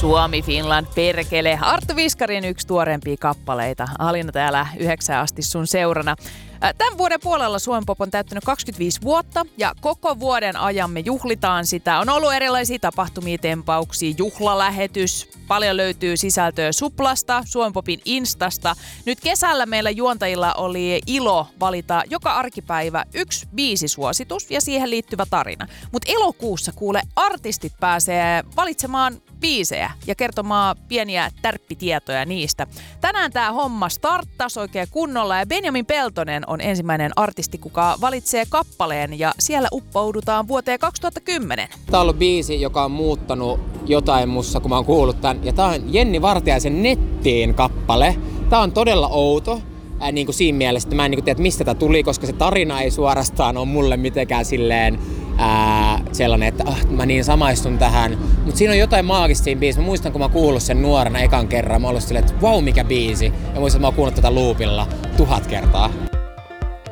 Suomi, Finland, perkele. Arttu Viskarin yksi tuoreempia kappaleita. Alina täällä 9 asti sun seurana. Tämän vuoden puolella Suomen Pop on täyttänyt 25 vuotta ja koko vuoden ajan me juhlitaan sitä. On ollut erilaisia tapahtumia, tempauksia, juhlalähetys. Paljon löytyy sisältöä Suplasta, Suomen Popin Instasta. Nyt kesällä meillä juontajilla oli ilo valita joka arkipäivä yksi biisisuositus ja siihen liittyvä tarina. Mutta elokuussa kuule artistit pääsee valitsemaan biisejä ja kertomaan pieniä tärppitietoja niistä. Tänään tämä homma starttasi oikein kunnolla ja Benjamin Peltonen on ensimmäinen artisti, kuka valitsee kappaleen ja siellä uppoudutaan vuoteen 2010. Tämä on ollut biisi, joka on muuttanut jotain mussa, kun mä oon kuullut tän. Ja tää on Jenni Vartiaisen Nettiin kappale. Tää on todella outo. Niin kuin siinä mielessä, että mä en niin kuin tiedä, mistä tää tuli, koska se tarina ei suorastaan ole mulle mitenkään silleen sellainen, että mä niin samaistun tähän. Mutta siinä on jotain maagista siinä biisissä. Mä muistan, kun mä oon kuullut sen nuorena ekan kerran. Mä oon ollut silleen, että vau, mikä biisi. Ja muistan, että mä oon kuullut tätä loopilla 1000 kertaa.